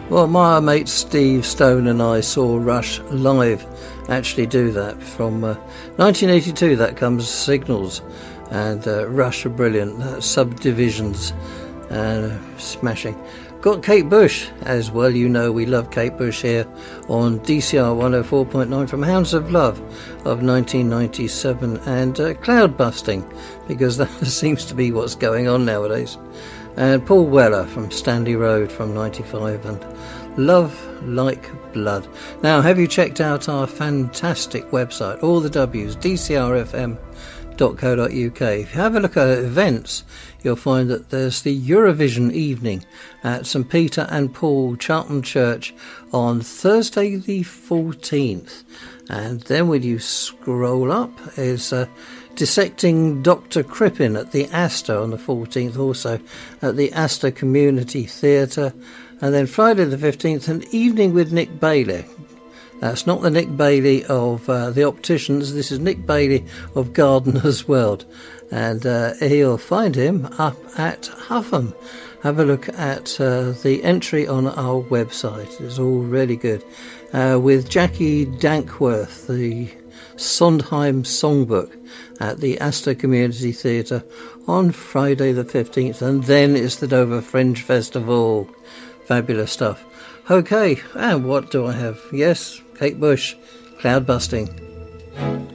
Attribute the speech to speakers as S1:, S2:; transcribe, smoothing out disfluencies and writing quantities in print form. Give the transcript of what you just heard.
S1: Well, my mate Steve Stone and I saw Rush live actually do that. From 1982, that comes Signals, and Rush are brilliant. Subdivisions, smashing. Got Kate Bush as well. You know we love Kate Bush here on DCR 104.9 from Hounds of Love of 1997, and Cloud Busting, because that seems to be what's going on nowadays. And Paul Weller from Stanley Road from 95, and Love Like Blood. Now, have you checked out our fantastic website, all the W's, dcrfm.co.uk? If you have a look at events, you'll find that there's the Eurovision evening at St Peter and Paul Charlton Church on Thursday the 14th. And then when you scroll up is Dissecting Dr. Crippen at the Astor on the 14th, also at the Astor Community Theatre. And then Friday the 15th, an evening with Nick Bailey. That's not the Nick Bailey of The Opticians. This is Nick Bailey of Gardener's World. And you'll find him up at Huffham. Have a look at the entry on our website. It's all really good. With Jackie Dankworth, the Sondheim Songbook at the Astor Community Theatre on Friday the 15th. And then it's the Dover Fringe Festival. Fabulous stuff. Okay, and what do I have? Yes, Kate Bush, Cloud Busting.